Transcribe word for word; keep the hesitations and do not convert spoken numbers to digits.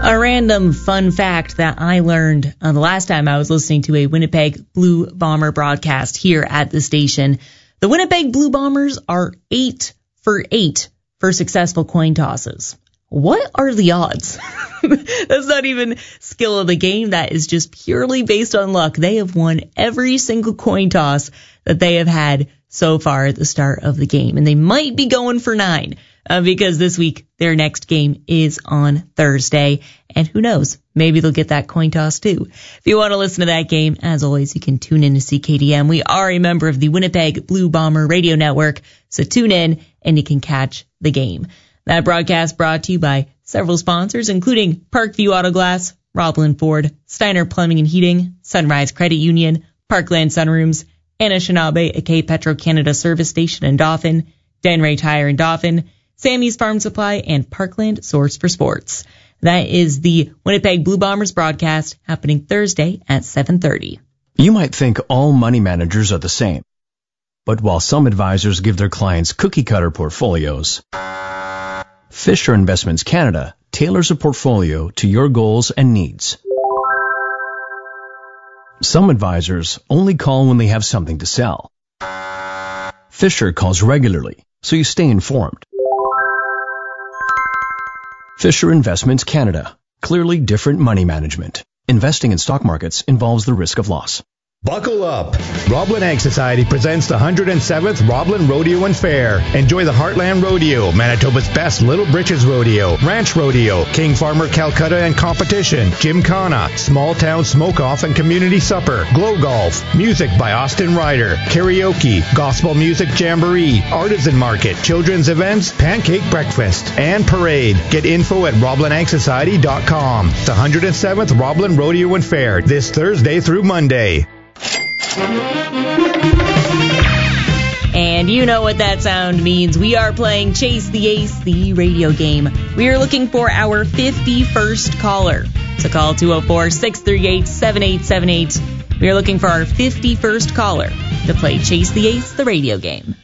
A random fun fact that I learned uh, the last time I was listening to a Winnipeg Blue Bomber broadcast here at the station. The Winnipeg Blue Bombers are eight for eight for successful coin tosses. What are the odds? That's not even skill of the game. That is just purely based on luck. They have won every single coin toss that they have had so far at the start of the game. And they might be going for nine. Uh, because this week, their next game is on Thursday. And who knows, maybe they'll get that coin toss too. If you want to listen to that game, as always, you can tune in to C K D M. We are a member of the Winnipeg Blue Bomber Radio Network, so tune in and you can catch the game. That broadcast brought to you by several sponsors, including Parkview Auto Glass, Roblin Ford, Steiner Plumbing and Heating, Sunrise Credit Union, Parkland Sunrooms, Anishinaabe, aka Petro-Canada Service Station in Dauphin, Danray Tire in Dauphin, Sammy's Farm Supply, and Parkland Source for Sports. That is the Winnipeg Blue Bombers broadcast happening Thursday at seven thirty. You might think all money managers are the same. But while some advisors give their clients cookie-cutter portfolios, Fisher Investments Canada tailors a portfolio to your goals and needs. Some advisors only call when they have something to sell. Fisher calls regularly, so you stay informed. Fisher Investments Canada. Clearly different money management. Investing in stock markets involves the risk of loss. Buckle up. Roblin Ag Society presents the one hundred seventh Roblin Rodeo and Fair. Enjoy the Heartland Rodeo, Manitoba's best Little Britches Rodeo, Ranch Rodeo, King Farmer Calcutta and Competition, Gymkhana, Small Town Smoke-Off and Community Supper, Glow Golf, music by Austin Ryder, karaoke, gospel music jamboree, artisan market, children's events, pancake breakfast, and parade. Get info at roblin ag society dot com. The one hundred seventh Roblin Rodeo and Fair this Thursday through Monday. And you know what that sound means. We are playing Chase the Ace, the radio game. We are looking for our fifty-first caller. So call two oh four, six three eight, seven eight seven eight. We are looking for our fifty-first caller to play Chase the Ace, the radio game.